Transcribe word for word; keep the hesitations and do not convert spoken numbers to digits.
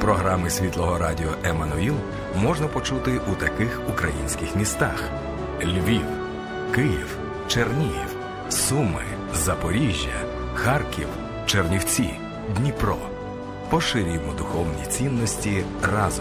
Програми Світлого Радіо «Еммануїл» можна почути у таких українських містах: Львів, Київ, Чернігів, Суми, Запоріжжя, Харків, Чернівці, Дніпро. Поширюємо духовні цінності разом.